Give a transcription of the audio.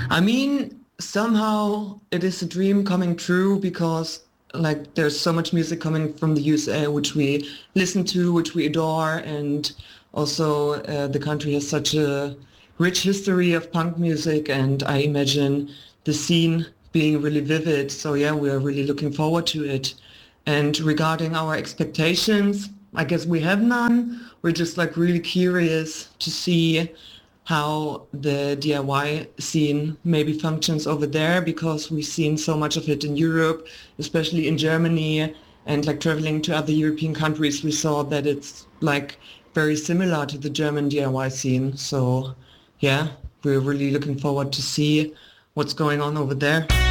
I mean, somehow it is a dream coming true because like there's so much music coming from the USA which we listen to, which we adore, and also the country has such a rich history of punk music, and I imagine the scene being really vivid. So yeah, we are really looking forward to it. And regarding our expectations, I guess we have none. We're just like really curious to see how the DIY scene maybe functions over there because we've seen so much of it in Europe, especially in Germany, and like traveling to other European countries, we saw that it's like very similar to the German DIY scene. So yeah, we're really looking forward to see what's going on over there.